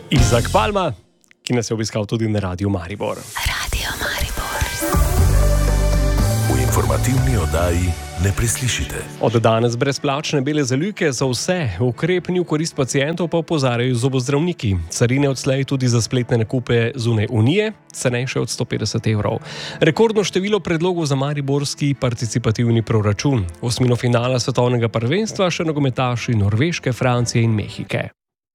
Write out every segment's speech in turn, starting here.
Izak Palma, ki nas je obiskal tudi na Radiu Maribor. Radio Maribor. V informativni oddaji ne preslišite. Od danes brezplačne bele zalivke za vse, ukrep ni v korist pacientov, pa opozarjajo zobozdravniki. Carine odslej tudi za spletne nakupe zunaj Unije, cenejše od 150 evrov. Rekordno število predlogov za mariborski participativni proračun. Osmino finala svetovnega prvenstva še nogometaši Norveške, Francije in Mehike.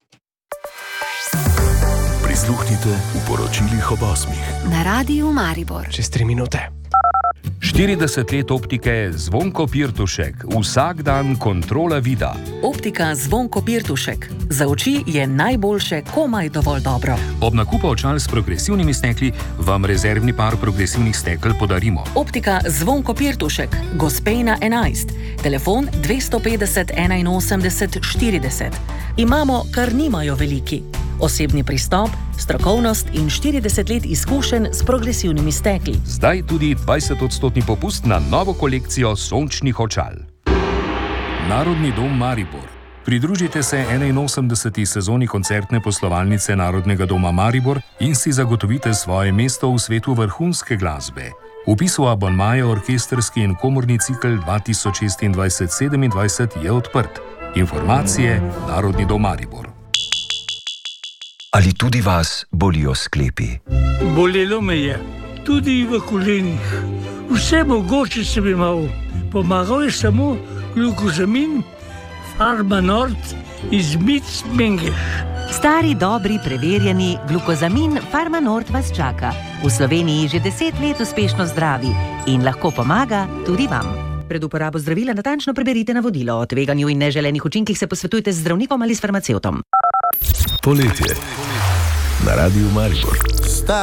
Prisluhnite v poročilih ob 8. Na Radiu Maribor. Čez 3 minute. 40 let optike Zvonko Pirtušek. Vsak dan kontrola vida. Optika Zvonko Pirtušek. Za oči je najboljše komaj dovolj dobro. Ob nakupu očal s progresivnimi stekli vam rezervni par progresivnih stekel podarimo. Optika Zvonko Pirtušek. Gospejna 11. Telefon 250 81 40. Imamo, kar nimajo veliki. Osebni pristop, strokovnost in 40 let izkušenj s progresivnimi stekli. Zdaj tudi 20% popust na novo kolekcijo sončnih očal. Narodni dom Maribor. Pridružite se 81. sezoni koncertne poslovalnice Narodnega doma Maribor in si zagotovite svoje mesto v svetu vrhunske glasbe. Vpis v abonmaje orkestrski in komorni cikel 2026-27 je odprt. Informacije Narodni dom Maribor. Ali tudi vas bolijo sklepi? Bolelo me je, tudi v kolenih. Vse mogoče sem imel. Pomagal je samo glukozamin, Farmanort iz Mengeš. Stari, dobri, preverjeni glukozamin Farmanort vas čaka. V Sloveniji že 10 let uspešno zdravi in lahko pomaga tudi vam. Pred uporabo zdravila natančno preberite navodilo. O tveganju in neželenih učinkih se posvetujte z zdravnikom ali s farmacevtom. Poletje na Radiu Maribor.